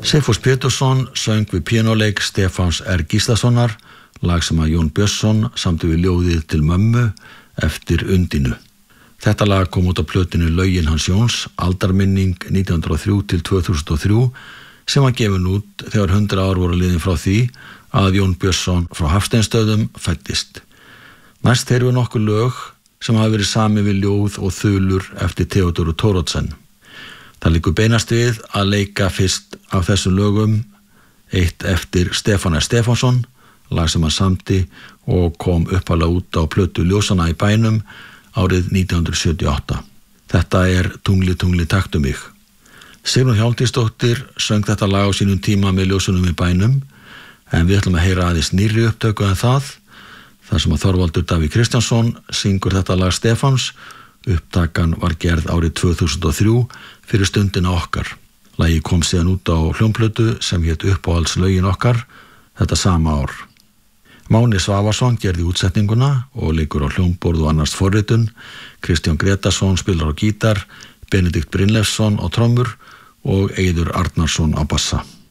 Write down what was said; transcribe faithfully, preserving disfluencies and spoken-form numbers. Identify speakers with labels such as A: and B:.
A: Sigfús Pétursson söng við píanóleik Stefáns R. Gíslasonar, lag sem að Jón Björnsson samdi við ljóðið til mömmu eftir Undínu. Þetta lag kom út á plötinu Lögin hans Jóns, aldarminning nítján hundruð og þrjú til tvö þúsund og þrjú, sem var gefin út þegar hundrað ár voru liðin frá því að Jón Björnsson frá Hafsteinstöðum fæddist. Næst heyrum við nokkur lög sem hafa verið samið við ljóð og þulur eftir Theodóru Thoroddsen. Það liggur beinast við að leika fyrst af þessum lögum eitt eftir Stefán R. Stefánsson, lag sem hann samdi og kom uppalega út á plötu Ljósanna í bænum árið nítján hundruð sjötíu og átta. Þetta er Tungli, tungli, taktu mig. Sigrún Hjálmtýsdóttir söng þetta lag á sínum tíma með Ljósunum í bænum, en við ætlum að heyra aðeins nýrri upptöku en það, þar sem að Þorvaldur Davíð Kristjánsson syngur þetta lag Stefáns. Upptakan var gerð árið tvö þúsund og þrjú fyrir Stundina okkar. Lagið kom síðan út á hljómplötu sem hét Uppáhaldslögin okkar þetta sama ár. Máni Svavarsson gerði útsetninguna og leikur á hljómborð og annars forritun. Kristján Gretarsson spilar á gítar, Benedikt Brynleifsson á trommur og Eiður Arnarsson á bassa.